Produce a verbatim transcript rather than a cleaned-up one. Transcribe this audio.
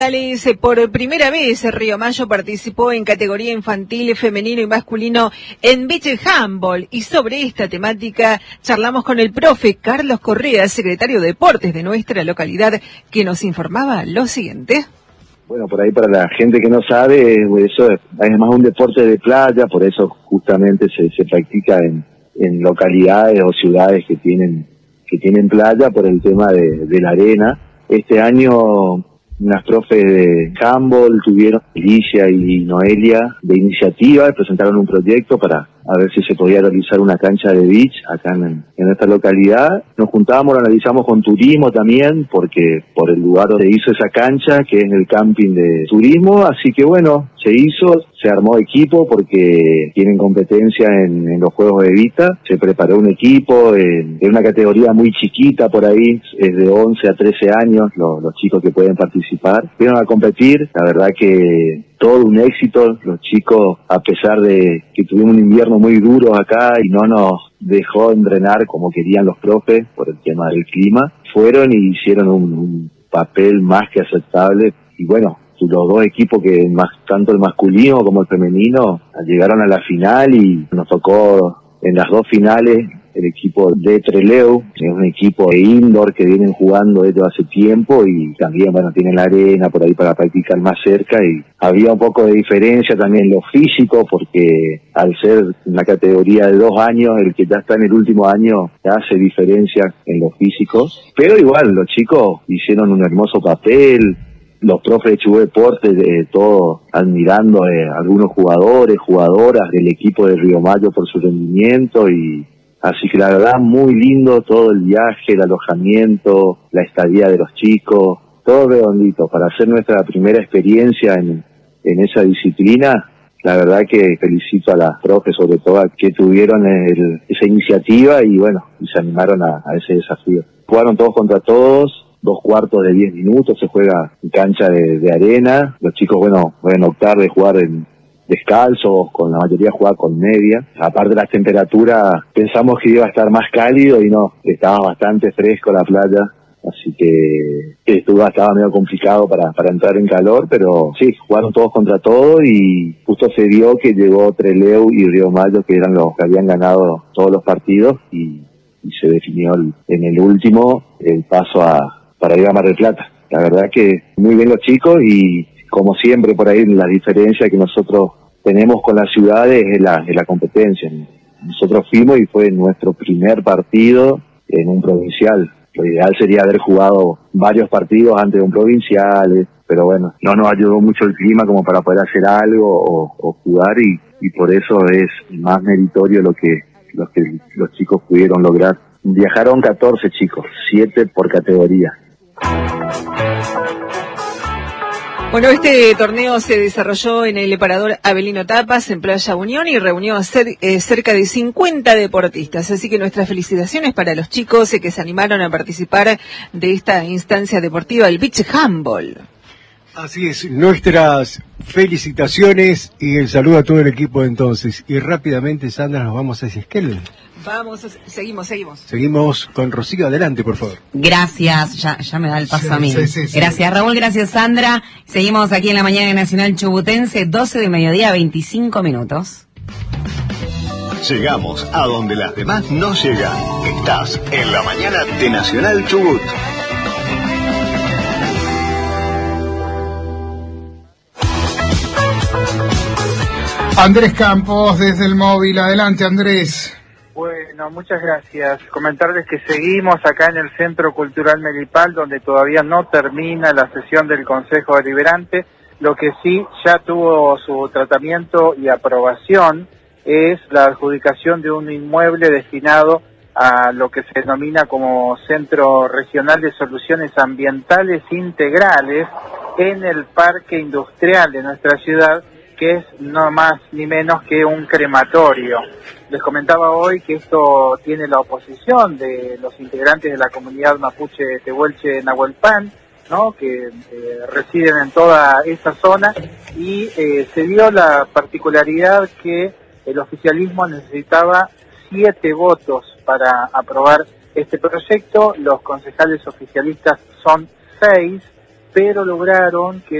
Por primera vez, Río Mayo participó en categoría infantil, femenino y masculino en beach handball. Y sobre esta temática charlamos con el profe Carlos Correa, secretario de Deportes de nuestra localidad, que nos informaba lo siguiente. Bueno, por ahí para la gente que no sabe, eso es, es más un deporte de playa, por eso justamente se, se practica en, en localidades o ciudades que tienen que tienen playa por el tema de, de la arena. Este año unas profes de handball tuvieron, Alicia y Noelia, de iniciativa, presentaron un proyecto para a ver si se podía realizar una cancha de beach acá en, en esta localidad. Nos juntamos, lo analizamos con turismo también, porque por el lugar donde hizo esa cancha, que es el camping de turismo, así que bueno, se hizo, se armó equipo porque tienen competencia en, en los Juegos de Vista, se preparó un equipo en, en una categoría muy chiquita por ahí, es de once a trece años los, los chicos que pueden participar, fueron a competir, la verdad que todo un éxito, los chicos, a pesar de que tuvimos un invierno muy duro acá y no nos dejó entrenar como querían los profes por el tema del clima, fueron y hicieron un, un papel más que aceptable. Y bueno, los dos equipos, que más tanto el masculino como el femenino, llegaron a la final y nos tocó en las dos finales el equipo de Trelew, que es un equipo de indoor que vienen jugando desde hace tiempo y también, bueno, tienen la arena por ahí para practicar más cerca y había un poco de diferencia también en lo físico porque al ser una categoría de dos años, el que ya está en el último año hace diferencia en lo físico, pero igual los chicos hicieron un hermoso papel. Los profes de Chubut Deportes, eh, todos admirando eh, a algunos jugadores, jugadoras del equipo de Río Mayo por su rendimiento y así que la verdad muy lindo todo el viaje, el alojamiento, la estadía de los chicos, todo redondito. Para hacer nuestra primera experiencia en, en esa disciplina, la verdad que felicito a las profes sobre todo que tuvieron el, esa iniciativa y bueno, y se animaron a, a ese desafío. Jugaron todos contra todos. Dos cuartos de diez minutos, se juega en cancha de, de arena. Los chicos, bueno, pueden optar de jugar en descalzos, con la mayoría juega con media. Aparte de las temperaturas, pensamos que iba a estar más cálido y no, estaba bastante fresco la playa. Así que estuvo, estaba medio complicado para, para entrar en calor, pero sí, jugaron todos contra todos y justo se dio que llegó Trelew y Río Mayo, que eran los que habían ganado todos los partidos y, y se definió el, en el último el paso a para ir a Mar del Plata. La verdad que muy bien los chicos y como siempre por ahí la diferencia que nosotros tenemos con las ciudades es la, es la competencia. Nosotros fuimos y fue nuestro primer partido en un provincial. Lo ideal sería haber jugado varios partidos antes de un provincial, pero bueno, no nos ayudó mucho el clima como para poder hacer algo o, o jugar y, y por eso es más meritorio lo que, lo que los chicos pudieron lograr. Viajaron catorce chicos, siete por categoría. Bueno, este torneo se desarrolló en el parador Avelino Tapas, en Playa Unión, y reunió a cer eh, cerca de cincuenta deportistas. Así que nuestras felicitaciones para los chicos eh, que se animaron a participar de esta instancia deportiva, el beach handball. Así es, nuestras felicitaciones y el saludo a todo el equipo de entonces. Y rápidamente, Sandra, nos vamos a Esquel. Vamos, seguimos, seguimos. Seguimos con Rocío, adelante, por favor. Gracias, ya, ya me da el paso sí, a mí. Sí, sí, sí. Gracias, Raúl, gracias, Sandra. Seguimos aquí en la mañana nacional chubutense, doce de mediodía, veinticinco minutos. Llegamos a donde las demás no llegan. Estás en la mañana de Nacional Chubut. Andrés Campos, desde el móvil. Adelante, Andrés. Bueno, muchas gracias. Comentarles que seguimos acá en el Centro Cultural Melipal, donde todavía no termina la sesión del Consejo Deliberante. Lo que sí ya tuvo su tratamiento y aprobación es la adjudicación de un inmueble destinado a lo que se denomina como Centro Regional de Soluciones Ambientales Integrales en el Parque Industrial de nuestra ciudad, que es no más ni menos que un crematorio. Les comentaba hoy que esto tiene la oposición de los integrantes de la comunidad mapuche Tehuelche Nahuelpan, ¿no?, que eh, residen en toda esa zona, y eh, se dio la particularidad que el oficialismo necesitaba siete votos para aprobar este proyecto. Los concejales oficialistas son seis, pero lograron que